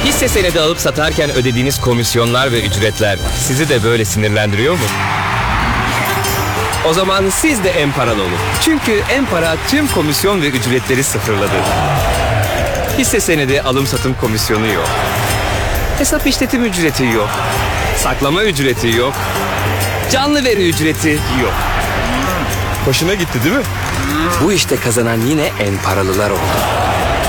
Hisse senedi alıp satarken ödediğiniz komisyonlar ve ücretler sizi de böyle sinirlendiriyor mu? O zaman siz de Enparalı olun. Çünkü Enpara tüm komisyon ve ücretleri sıfırladı. Hisse senedi alım satım komisyonu yok. Hesap işletim ücreti yok. Saklama ücreti yok. Canlı veri ücreti yok. Hoşuna gitti değil mi? Bu işte kazanan yine Enparalılar oldu.